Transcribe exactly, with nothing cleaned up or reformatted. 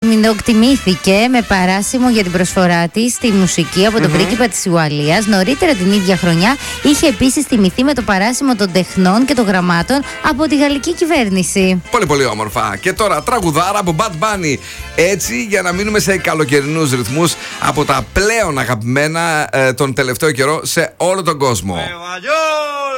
τιμήθηκε με παράσημο για την προσφορά της στη μουσική από τον mm-hmm. πρίγκιπα της Ουαλίας. Νωρίτερα την ίδια χρονιά είχε επίσης τιμηθεί με το παράσημο των τεχνών και των γραμμάτων από τη γαλλική κυβέρνηση. Πολύ πολύ όμορφα. Και τώρα τραγουδάρα από Bad Bunny. Έτσι, για να μείνουμε σε καλοκαιρινούς ρυθμούς, από τα πλέον αγαπημένα ε, τον τελευταίο καιρό σε όλο τον κόσμο.